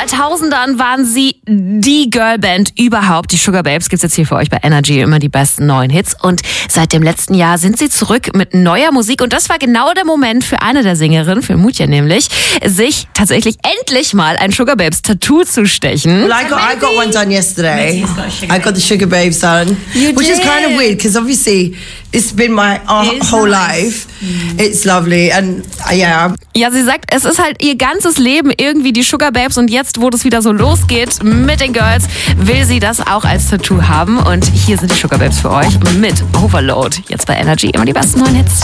2000ern waren sie die Girlband überhaupt. Die Sugar Babes gibt's jetzt hier für euch bei Energy, immer die besten neuen Hits. Und seit dem letzten Jahr sind sie zurück mit neuer Musik. Und das war genau der Moment für eine der Sängerinnen, für Mutya nämlich, sich tatsächlich endlich mal ein Sugar Babes Tattoo zu stechen. Well, I got one done yesterday. I got the Sugar Babes done, which is kind of weird because obviously it's been my whole life. It's lovely and yeah. Ja, sie sagt, es ist halt ihr ganzes Leben irgendwie die Sugar Babes und jetzt, wo das wieder so losgeht mit den Girls, will sie das auch als Tattoo haben. Und hier sind die Sugar Babes für euch mit Overload. Jetzt bei Energy immer die besten neuen Hits.